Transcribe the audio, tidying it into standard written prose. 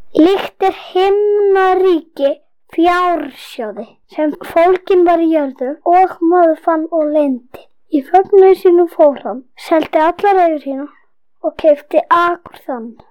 Líkt er himnaríki fjársjóði, sem fólginn var í jörðu og maður fann og leyndi. Í fögnuði sínum fór hann, seldi allar eigur sínar og keypti akur þann.